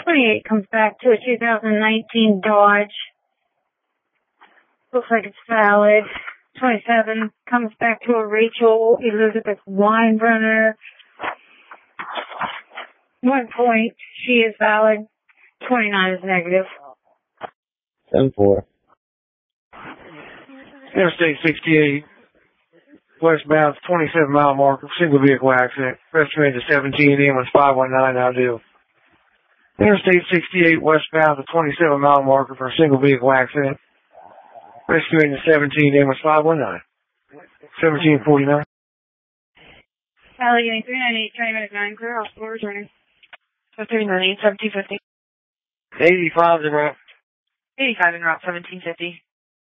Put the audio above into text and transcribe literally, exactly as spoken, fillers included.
twenty-eight comes back to a two thousand nineteen Dodge. Looks like it's valid. twenty-seven comes back to a Rachel Elizabeth Weinbrenner. One point, she is valid. twenty-nine is negative. seven four. Interstate sixty-eight, westbound, twenty-seven mile marker, single vehicle accident. Estimated to seventeen, M was five one nine, now due. Interstate sixty-eight, westbound, to twenty-seven mile marker for a single vehicle accident. Estimated to seventeen, M was five one nine. seventeen forty-nine. Allegheny three ninety-eight, twenty minutes nine, clear off, floor returning. three ninety-eight, seventeen fifty. eighty-five in route. eighty-five in route, seventeen fifty.